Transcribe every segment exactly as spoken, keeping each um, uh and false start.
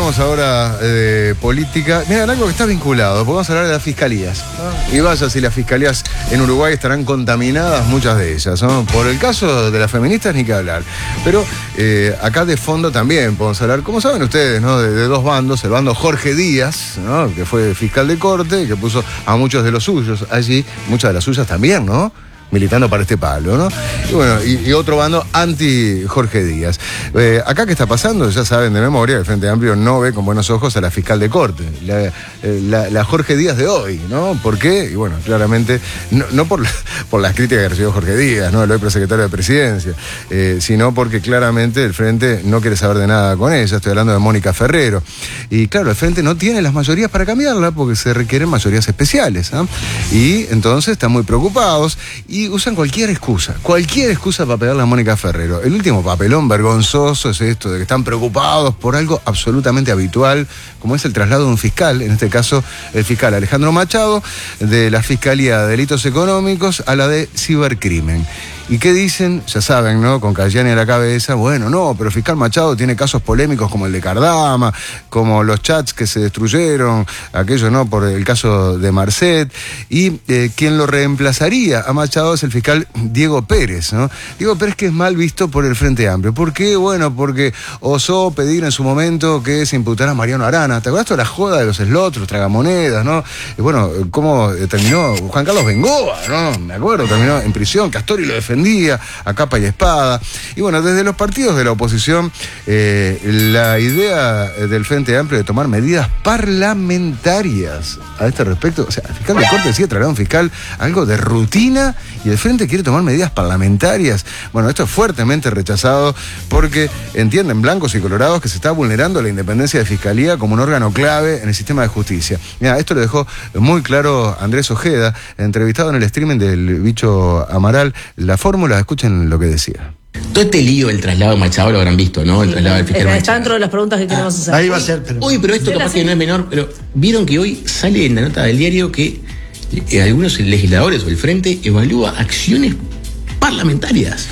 hablamos ahora de política. Mira, algo que está vinculado, podemos hablar de las fiscalías, ¿no? Y vaya si las fiscalías en Uruguay estarán contaminadas, muchas de ellas, ¿no? Por el caso de las feministas ni que hablar. Pero eh, acá de fondo también podemos hablar, como saben ustedes, ¿no? De, de dos bandos, el bando Jorge Díaz, ¿no? Que fue fiscal de corte, que puso a muchos de los suyos allí, muchas de las suyas también, ¿no? Militando para este palo, ¿no? Y bueno, y, y otro bando anti Jorge Díaz. Eh, acá, ¿qué está pasando? Ya saben de memoria, el Frente Amplio no ve con buenos ojos a la fiscal de corte, la, eh, la, la Jorge Díaz de hoy, ¿no? ¿Por qué? Y bueno, claramente, no, no por, por las críticas que recibió Jorge Díaz, ¿no? El hoy prosecretario de Presidencia, eh, sino porque claramente el Frente no quiere saber de nada con ella. Estoy hablando de Mónica Ferrero. Y claro, el Frente no tiene las mayorías para cambiarla porque se requieren mayorías especiales, ¿eh? Y entonces están muy preocupados y Y usan cualquier excusa, cualquier excusa para pegarle a Mónica Ferrero. El último papelón vergonzoso es esto, de que están preocupados por algo absolutamente habitual, como es el traslado de un fiscal, en este caso el fiscal Alejandro Machado, de la Fiscalía de Delitos Económicos a la de Cibercrimen. ¿Y qué dicen? Ya saben, ¿no? Con Cayani a la cabeza, bueno, no, pero el fiscal Machado tiene casos polémicos como el de Cardama, como los chats que se destruyeron, aquello, ¿no? Por el caso de Marcet. Y eh, quien lo reemplazaría a Machado es el fiscal Diego Pérez, ¿no? Diego Pérez, que es mal visto por el Frente Amplio. ¿Por qué? Bueno, porque osó pedir en su momento que se imputara a Mariano Arana. ¿Te acuerdas de la joda de los slots, los tragamonedas, ¿no? Y bueno, cómo terminó Juan Carlos Bengoa, ¿no? Me acuerdo, terminó en prisión, Castori lo defendió día, a capa y espada. Y bueno, desde los partidos de la oposición, eh, la idea del Frente Amplio de tomar medidas parlamentarias a este respecto, o sea, el fiscal de corte decía traer a un fiscal algo de rutina y el Frente quiere tomar medidas parlamentarias. Bueno, esto es fuertemente rechazado porque entienden blancos y colorados que se está vulnerando la independencia de Fiscalía como un órgano clave en el sistema de justicia. Mira, esto lo dejó muy claro Andrés Ojeda, entrevistado en el streaming del Bicho Amaral. La fórmula, escuchen lo que decía. Todo este lío del traslado de Machado lo habrán visto, ¿no? El traslado del fiscal Está Machado. dentro de las preguntas que queremos hacer. Ahí va a ser. Pero... Uy, pero esto capaz que no es menor, pero vieron que hoy sale en la nota del diario que eh, algunos legisladores o el Frente evalúa acciones parlamentarias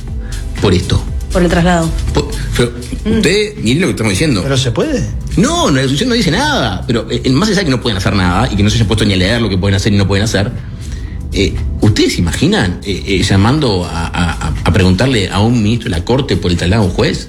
por esto. Por el traslado. Por, pero mm. ustedes, miren lo que estamos diciendo. ¿Pero se puede? No, la resolución no dice nada, pero eh, más allá de que no pueden hacer nada y que no se hayan puesto ni a leer lo que pueden hacer y no pueden hacer. Eh, ¿Ustedes se imaginan eh, eh, llamando a, a, a preguntarle a un ministro de la Corte por el traslado a un juez?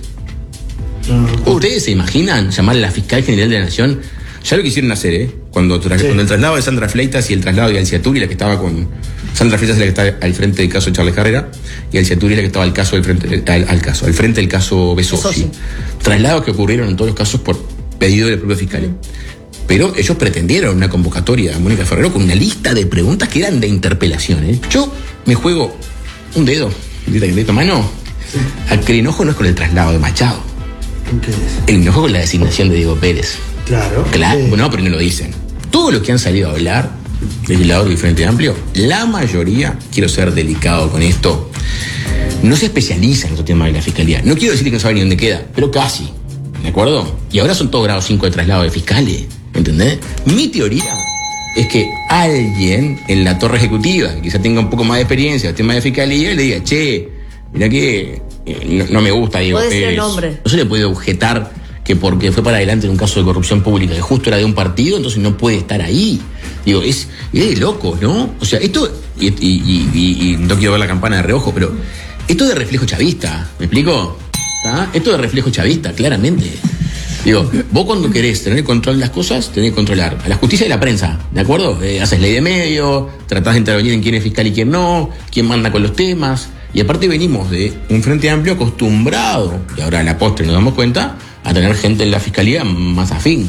Mm. ¿Ustedes se imaginan llamarle a la fiscal general de la Nación? Ya lo quisieron hacer, ¿eh? Cuando, tra- sí. cuando el traslado de Sandra Fleitas y el traslado de Alciaturi, la que estaba con... Sandra Fleitas es la que está al frente del caso de Charles Carrera y Alciaturi es la que estaba al caso del frente, al, al caso, al frente del caso Besossi. Traslados que ocurrieron en todos los casos por pedido del propio fiscal. Mm. Pero ellos pretendieron una convocatoria a Mónica Ferrero con una lista de preguntas que eran de interpelación, ¿eh? Yo me juego un dedo, de esta mano, sí. A que el enojo no es con el traslado de Machado. ¿Qué es? El enojo con la designación de Diego Pérez. Claro. Claro, Sí. No, pero no lo dicen. Todos los que han salido a hablar, legislador y Frente Amplio, la mayoría, quiero ser delicado con esto, no se especializa en otro tema de la Fiscalía. No quiero decir que no saben ni dónde queda, pero casi. ¿De acuerdo? Y ahora son todos grados cinco de traslado de fiscales. ¿Entendés? Mi teoría es que alguien en la torre ejecutiva, que quizá tenga un poco más de experiencia en el tema de fiscalía, le diga, che, mirá que eh, no, no me gusta Diego Pérez. Pérez. El nombre. No se le puede objetar que porque fue para adelante en un caso de corrupción pública que justo era de un partido, entonces no puede estar ahí. Digo, es, es de loco, ¿no? O sea, esto, y, y, y, y, y no quiero ver la campana de reojo, pero esto es de reflejo chavista, ¿me explico? ¿Tá? Esto es de reflejo chavista, claramente. Digo, vos cuando querés tener control de las cosas, tenés que controlar a la justicia y la prensa, ¿de acuerdo? Eh, haces ley de medio, tratás de intervenir en quién es fiscal y quién no, quién manda con los temas. Y aparte venimos de un Frente Amplio acostumbrado, y ahora a la postre nos damos cuenta, a tener gente en la fiscalía más afín.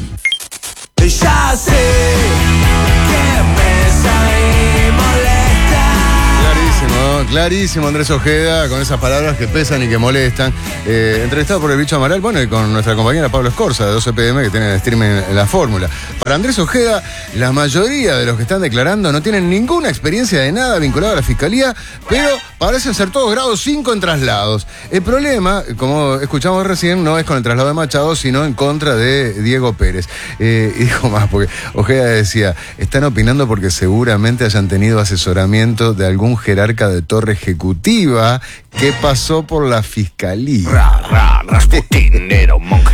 Ya sé que pesa y molesta. Clarísimo, clarísimo Andrés Ojeda, con esas palabras que pesan y que molestan. Eh, entrevistado por el Bicho Amaral, bueno, y con nuestra compañera Pablo Escorza, de doce P M, que tiene el streaming en la fórmula. Para Andrés Ojeda, la mayoría de los que están declarando no tienen ninguna experiencia de nada vinculada a la Fiscalía, pero parecen ser todos grados cinco en traslados. El problema, como escuchamos recién, no es con el traslado de Machado, sino en contra de Diego Pérez. Eh, y dijo más, porque Ojeda decía, están opinando porque seguramente hayan tenido asesoramiento de algún jerarca de torre ejecutiva que pasó por la Fiscalía. Ra, ra, Rasputín era un monje muy pío.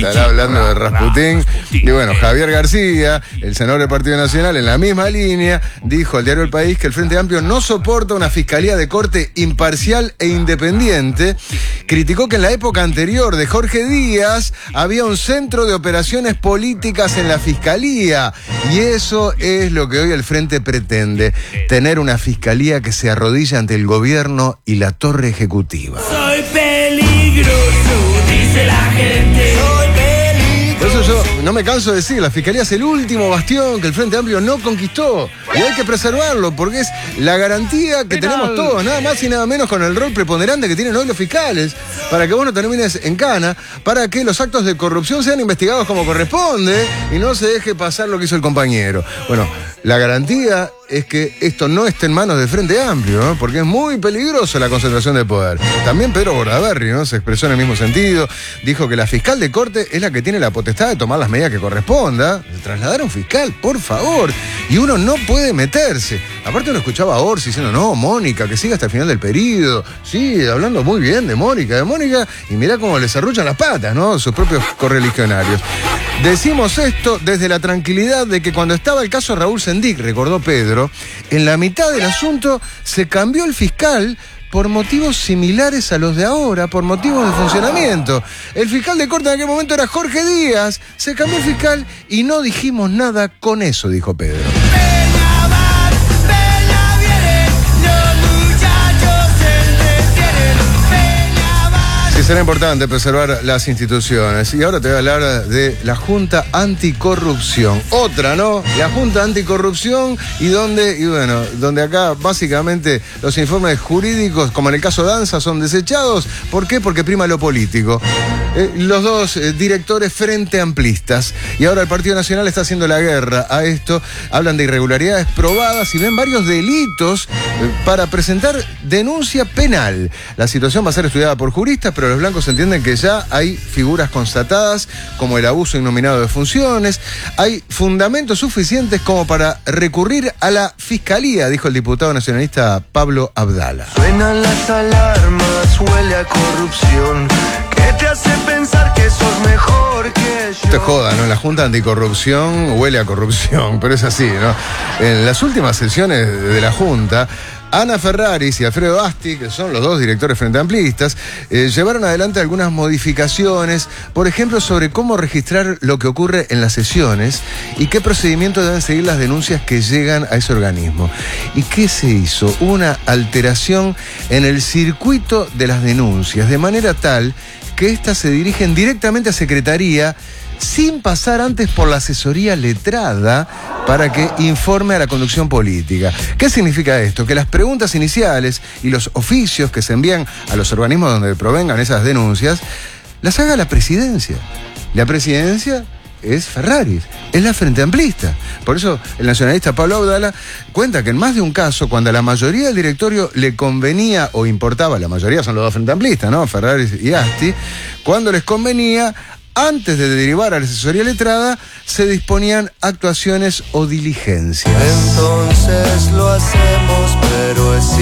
estará hablando de Rasputín. Y bueno, Javier García, el senador del Partido Nacional, en la misma línea, dijo al diario El País que el Frente Amplio no soporta una fiscalía de corte imparcial e independiente. Criticó que en la época anterior de Jorge Díaz había un centro de operaciones políticas en la fiscalía. Y eso es lo que hoy el Frente pretende, tener una fiscalía que se arrodilla ante el gobierno y la torre ejecutiva. Soy peligroso, dice la gente. Soy peligroso. Por eso yo no me canso de decir, la fiscalía es el último bastión que el Frente Amplio no conquistó. Y hay que preservarlo porque es la garantía que tenemos todos, nada más y nada menos con el rol preponderante que tienen hoy los fiscales, para que vos no termines en cana, para que los actos de corrupción sean investigados como corresponde y no se deje pasar lo que hizo el compañero. Bueno, la garantía es que esto no esté en manos del Frente Amplio, ¿no? Porque es muy peligroso la concentración de poder. También Pedro Bordaberry, ¿no?, se expresó en el mismo sentido. Dijo que la fiscal de corte es la que tiene la potestad de tomar las medidas que corresponda. De trasladar a un fiscal, por favor. Y uno no puede meterse. Aparte uno escuchaba a Orsi diciendo, no, Mónica, que siga hasta el final del periodo. Sí, hablando muy bien de Mónica, de Mónica. Y mirá cómo les arruchan las patas, ¿no?, sus propios correligionarios. Decimos esto desde la tranquilidad de que cuando estaba el caso Raúl Sendic, recordó Pedro, en la mitad del asunto se cambió el fiscal por motivos similares a los de ahora, por motivos de funcionamiento. El fiscal de corte en aquel momento era Jorge Díaz, se cambió el fiscal y no dijimos nada con eso, dijo Pedro. Peña van, Peña vienen, los muchachos se entretienen. Peña van. Sí, será importante preservar las instituciones. Y ahora te voy a hablar de la Junta Anticorrupción. Otra, ¿no? La Junta Anticorrupción y donde, y bueno, donde acá básicamente los informes jurídicos, como en el caso Danza, son desechados. ¿Por qué? Porque prima lo político. Eh, los dos eh, directores frente amplistas. Y ahora el Partido Nacional está haciendo la guerra a esto. Hablan de irregularidades probadas y ven varios delitos eh, para presentar denuncia penal. La situación va a ser estudiada por juristas, pero los blancos entienden que ya hay figuras constatadas como el abuso innominado de funciones. Hay fundamentos suficientes como para recurrir a la fiscalía, dijo el diputado nacionalista Pablo Abdala. Suenan las alarmas, huele a corrupción. ¿Qué te hace pensar que sos mejor que yo? Te joda, ¿no? La Junta Anticorrupción huele a corrupción, pero es así, ¿no? En las últimas sesiones de la Junta, Ana Ferraris y Alfredo Asti, que son los dos directores frente amplistas, eh, llevaron adelante algunas modificaciones, por ejemplo, sobre cómo registrar lo que ocurre en las sesiones y qué procedimientos deben seguir las denuncias que llegan a ese organismo. ¿Y qué se hizo? Una alteración en el circuito de las denuncias, de manera tal que éstas se dirigen directamente a Secretaría sin pasar antes por la asesoría letrada para que informe a la conducción política. ¿Qué significa esto? Que las preguntas iniciales y los oficios que se envían a los organismos donde provengan esas denuncias, las haga la presidencia. La presidencia es Ferraris, es la Frente Amplista. Por eso el nacionalista Pablo Abdala cuenta que en más de un caso, cuando a la mayoría del directorio le convenía o importaba, la mayoría son los dos Frente Amplistas, ¿no?, Ferraris y Asti, cuando les convenía, antes de derivar a la asesoría letrada, se disponían actuaciones o diligencias. Entonces lo hacemos, pero es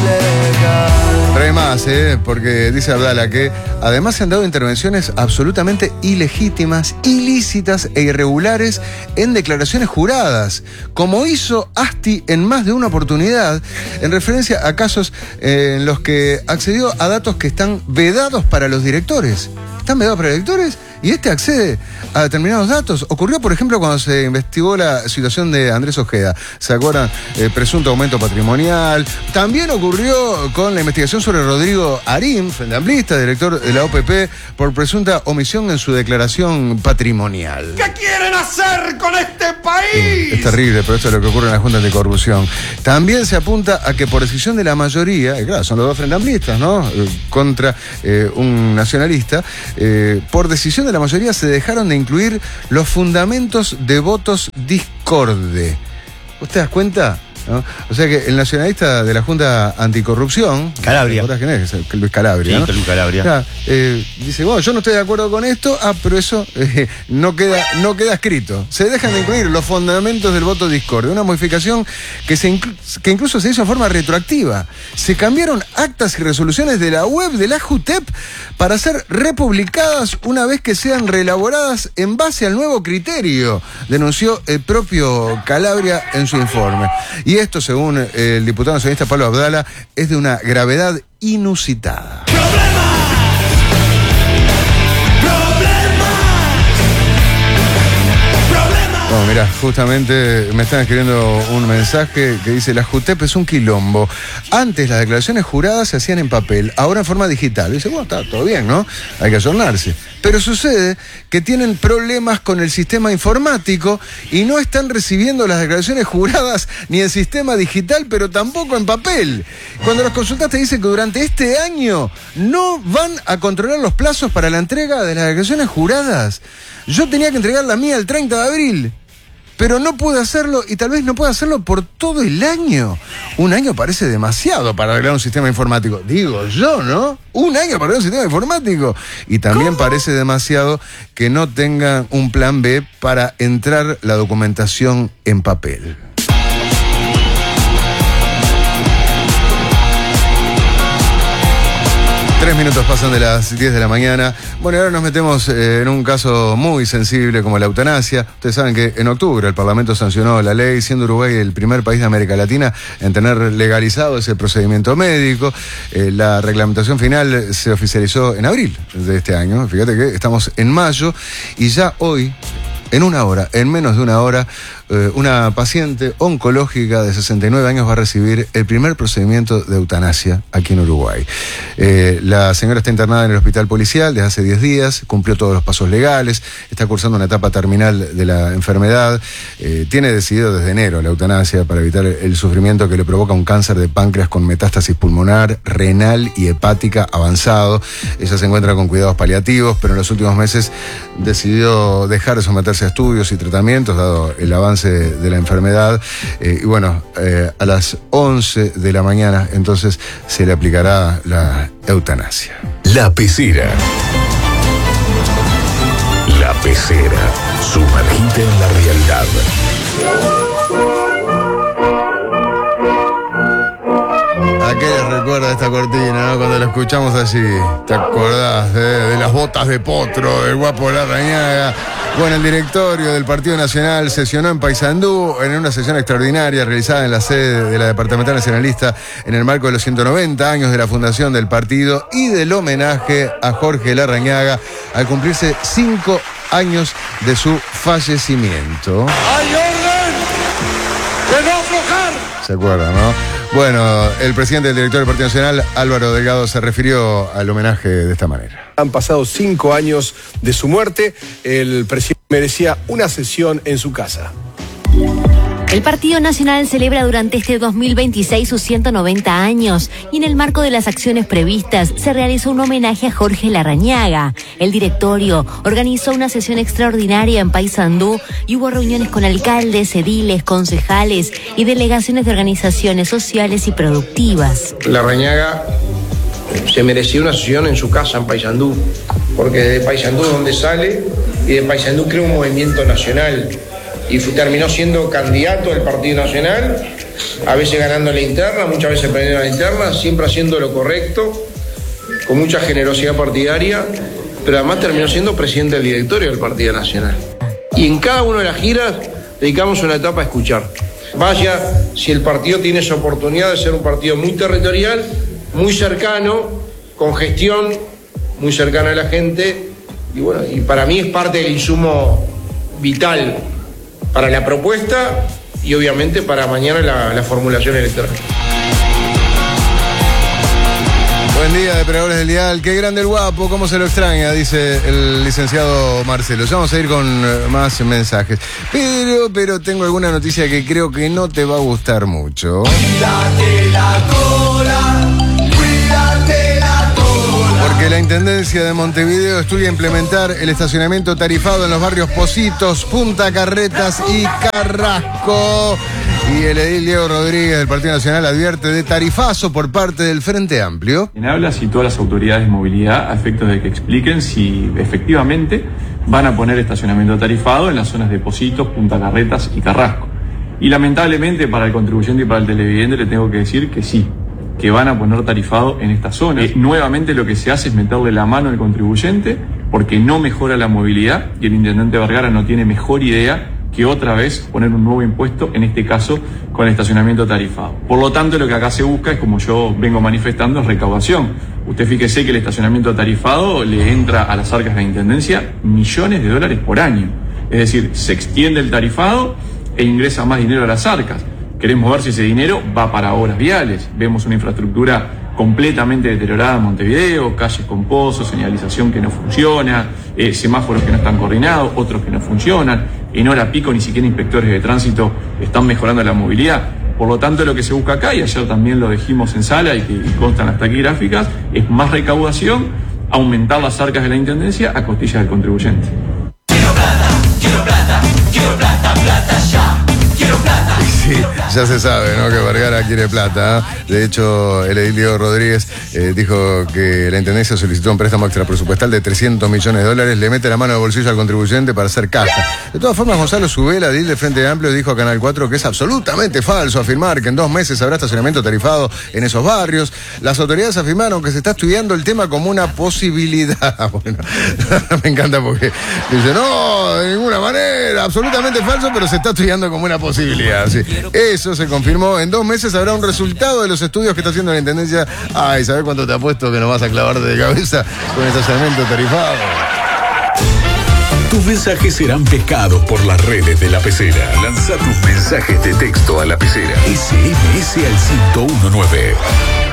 ilegal. Trae más, ¿eh? Porque dice Abdala que además se han dado intervenciones absolutamente ilegítimas, ilícitas e irregulares en declaraciones juradas, como hizo Asti en más de una oportunidad, en referencia a casos eh, en los que accedió a datos que están vedados para los directores. ¿Están vedados para directores? Y este accede a determinados datos. Ocurrió, por ejemplo, cuando se investigó la situación de Andrés Ojeda. ¿Se acuerdan? Eh, presunto aumento patrimonial. También ocurrió con la investigación sobre Rodrigo Arim, frente amplista, director de la O P P, por presunta omisión en su declaración patrimonial. ¿Qué quieren hacer con este país? Sí, es terrible, pero esto es lo que ocurre en la Junta Anticorrupción. También se apunta a que por decisión de la mayoría, y claro, son los dos frente amplistas, ¿no?, eh, contra eh, un nacionalista, eh, por decisión de la mayoría se dejaron de incluir los fundamentos de votos discorde. ¿Usted das cuenta? ¿no? O sea que el nacionalista de la Junta Anticorrupción, Calabria. ¿te acordás quién es? Luis Calabria, Sí, ¿no? Luis Calabria. Ya, eh, dice, bueno, yo no estoy de acuerdo con esto, ah, pero eso eh, no queda, no queda escrito. Se dejan de incluir los fundamentos del voto discorde, una modificación que, se inclu- que incluso se hizo en forma retroactiva. Se cambiaron actas y resoluciones de la web de la JUTEP para ser republicadas una vez que sean reelaboradas en base al nuevo criterio, denunció el propio Calabria en su informe. Y esto, según el diputado nacionalista Pablo Abdala, es de una gravedad inusitada. Bueno, mira, justamente me están escribiendo un mensaje que dice: la JUTEP es un quilombo. Antes las declaraciones juradas se hacían en papel, ahora en forma digital. Y dice, bueno, está todo bien, ¿no? Hay que ayornarse. Pero sucede que tienen problemas con el sistema informático y no están recibiendo las declaraciones juradas ni en sistema digital, pero tampoco en papel. Cuando los consultas te dicen que durante este año no van a controlar los plazos para la entrega de las declaraciones juradas. Yo tenía que entregar la mía el treinta de abril. Pero no pude hacerlo y tal vez no pueda hacerlo por todo el año. Un año parece demasiado para arreglar un sistema informático. Digo yo, ¿no? Un año para arreglar un sistema informático. Y también ¿Cómo? Parece demasiado que no tengan un plan B para entrar la documentación en papel. Tres minutos pasan de las diez de la mañana. Bueno, y ahora nos metemos eh, en un caso muy sensible como la eutanasia. Ustedes saben que en octubre el Parlamento sancionó la ley, siendo Uruguay el primer país de América Latina en tener legalizado ese procedimiento médico. Eh, la reglamentación final se oficializó en abril de este año. Fíjate que estamos en mayo y ya hoy, en una hora, en menos de una hora, eh, una paciente oncológica de sesenta y nueve años va a recibir el primer procedimiento de eutanasia aquí en Uruguay. Eh, la señora está internada en el hospital policial desde hace diez días, cumplió todos los pasos legales, está cursando una etapa terminal de la enfermedad, eh, tiene decidido desde enero la eutanasia para evitar el sufrimiento que le provoca un cáncer de páncreas con metástasis pulmonar, renal y hepática avanzado. Ella se encuentra con cuidados paliativos, pero en los últimos meses decidió dejar de someterse a estudios y tratamientos, dado el avance de la enfermedad. Eh, y bueno, eh, a las once de la mañana, entonces, se le aplicará la eutanasia. La Pecera. La Pecera. Sumergite en la realidad. ¿A qué les recuerda esta cortina, no? Cuando la escuchamos así, ¿te acordás de, de las botas de potro, del guapo Larrañaga? Bueno, el directorio del Partido Nacional sesionó en Paysandú en una sesión extraordinaria realizada en la sede de la Departamental Nacionalista en el marco de los ciento noventa años de la fundación del partido y del homenaje a Jorge Larrañaga al cumplirse cinco años de su fallecimiento. ¡Hay orden! ¡De no aflojar! ¿Se acuerdan, no? Bueno, el presidente del directorio del Partido Nacional, Álvaro Delgado, se refirió al homenaje de esta manera. Han pasado cinco años de su muerte. El presidente merecía una sesión en su casa. El Partido Nacional celebra durante este dos mil veintiséis sus ciento noventa años y en el marco de las acciones previstas se realizó un homenaje a Jorge Larrañaga. El directorio organizó una sesión extraordinaria en Paysandú y hubo reuniones con alcaldes, ediles, concejales y delegaciones de organizaciones sociales y productivas. Larrañaga se merecía una sesión en su casa en Paysandú, porque de Paysandú es donde sale y de Paysandú crea un movimiento nacional. Y terminó siendo candidato del Partido Nacional, a veces ganando la interna, muchas veces perdiendo la interna, siempre haciendo lo correcto, con mucha generosidad partidaria, pero además terminó siendo presidente del directorio del Partido Nacional. Y en cada una de las giras dedicamos una etapa a escuchar. Vaya, si el partido tiene esa oportunidad de ser un partido muy territorial, muy cercano, con gestión, muy cercana a la gente, y bueno, y para mí es parte del insumo vital para la propuesta y obviamente para mañana la, la formulación electoral. Buen día, depredadores del dial. Qué grande el guapo, cómo se lo extraña, dice el licenciado Marcelo. Ya vamos a ir con más mensajes. Pero, pero tengo alguna noticia que creo que no te va a gustar mucho. Cuídate la cola, cuídate la cola. Porque la Intendencia de Montevideo estudia implementar el estacionamiento tarifado en los barrios Positos, Punta Carretas y Carrasco. Y el edil Diego Rodríguez del Partido Nacional advierte de tarifazo por parte del Frente Amplio. En hablas y todas las autoridades de movilidad a efectos de que expliquen si efectivamente van a poner estacionamiento tarifado en las zonas de Positos, Punta Carretas y Carrasco. Y lamentablemente para el contribuyente y para el televidente le tengo que decir que sí, que van a poner tarifado en esta zona. Eh, nuevamente lo que se hace es meterle la mano al contribuyente porque no mejora la movilidad y el intendente Vergara no tiene mejor idea que otra vez poner un nuevo impuesto, en este caso con el estacionamiento tarifado. Por lo tanto, lo que acá se busca es, como yo vengo manifestando, es recaudación. Usted fíjese que el estacionamiento tarifado le entra a las arcas de la Intendencia millones de dólares por año. Es decir, se extiende el tarifado e ingresa más dinero a las arcas. Queremos ver si ese dinero va para obras viales. Vemos una infraestructura completamente deteriorada en Montevideo, calles con pozos, señalización que no funciona, eh, semáforos que no están coordinados, otros que no funcionan. En hora pico ni siquiera inspectores de tránsito están mejorando la movilidad. Por lo tanto, lo que se busca acá, y ayer también lo dijimos en sala y que y constan las taquigráficas, es más recaudación, aumentar las arcas de la Intendencia a costillas del contribuyente. Quiero plata, quiero plata, quiero plata, plata ya. Quiero plata. Sí, ya se sabe, ¿no? Que Vergara quiere plata. ¿eh? De hecho, el edil Diego Rodríguez eh, dijo que la Intendencia solicitó un préstamo extrapresupuestal de trescientos millones de dólares, le mete la mano al bolsillo al contribuyente para hacer caja. De todas formas, Gonzalo Zubela, edil de Frente Amplio, dijo a Canal cuatro que es absolutamente falso afirmar que en dos meses habrá estacionamiento tarifado en esos barrios. Las autoridades afirmaron que se está estudiando el tema como una posibilidad. Bueno, me encanta porque dice, no, de ninguna manera, absolutamente falso, pero se está estudiando como una posibilidad. Sí. Eso se confirmó. En dos meses habrá un resultado de los estudios que está haciendo la Intendencia. Ay, ¿sabés cuánto te apuesto que nos vas a clavar de cabeza con el estacionamiento tarifado? Tus mensajes serán pescados por las redes de La Pecera. Lanza tus mensajes de texto a La Pecera. S M S al ciento uno nueve.